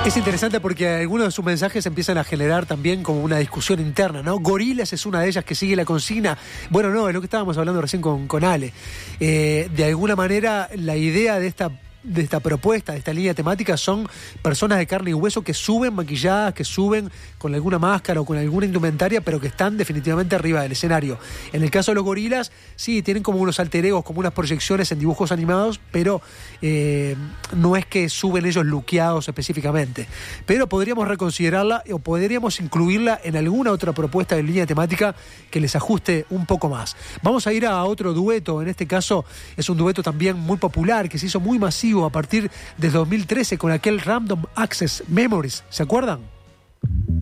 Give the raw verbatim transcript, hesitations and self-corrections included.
Es interesante porque algunos de sus mensajes empiezan a generar también como una discusión interna, ¿no? Gorillaz es una de ellas que sigue la consigna. Bueno, no, es lo que estábamos hablando recién con, con Ale. Eh, de alguna manera, la idea de esta de esta propuesta, de esta línea temática, son personas de carne y hueso que suben maquilladas, que suben con alguna máscara o con alguna indumentaria, pero que están definitivamente arriba del escenario. En el caso de los Gorillaz, sí, tienen como unos alter egos, como unas proyecciones en dibujos animados, pero eh, no es que suben ellos luqueados específicamente. Pero podríamos reconsiderarla o podríamos incluirla en alguna otra propuesta de línea temática que les ajuste un poco más. Vamos a ir a otro dueto, en este caso es un dueto también muy popular, que se hizo muy masivo a partir de dos mil trece con aquel Random Access Memories, ¿se acuerdan?